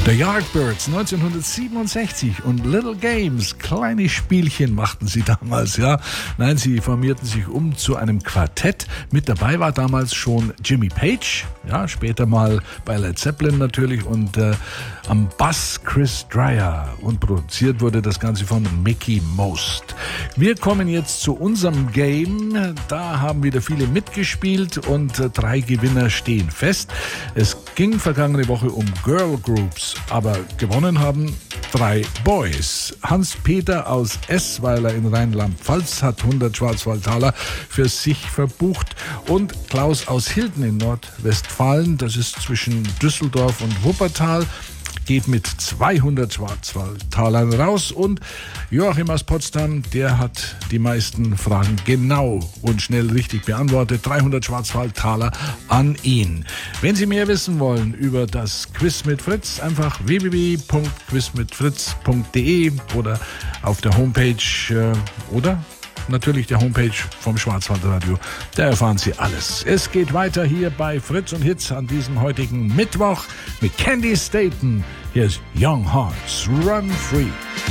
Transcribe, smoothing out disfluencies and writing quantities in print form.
The Yardbirds 1967 und Little Games, kleine Spielchen machten sie damals, ja. Nein, sie formierten sich um zu einem Quartett. Mit dabei war damals schon Jimmy Page, ja, später mal bei Led Zeppelin natürlich und am Bass Chris Dreyer und produziert wurde das Ganze von Mickey Most. Wir kommen jetzt zu unserem Game. Da haben wieder viele mitgespielt und 3 Gewinner stehen fest. Es ging vergangene Woche um Girl Groups, aber gewonnen haben 3 Boys. Hans-Peter aus Essweiler in Rheinland-Pfalz hat 100 Schwarzwaldtaler für sich verbucht und Klaus aus Hilden in Nordwestfalen, das ist zwischen Düsseldorf und Wuppertal, geht mit 200 Schwarzwaldtalern raus und Joachim aus Potsdam, der hat die meisten Fragen genau und schnell richtig beantwortet. 300 Schwarzwaldtaler an ihn. Wenn Sie mehr wissen wollen über das Quiz mit Fritz, einfach www.quizmitfritz.de oder auf der Homepage oder natürlich der Homepage vom Schwarzwaldradio. Da erfahren Sie alles. Es geht weiter hier bei Fritz und Hits an diesem heutigen Mittwoch mit Candy Staton. Hier ist Young Hearts Run Free.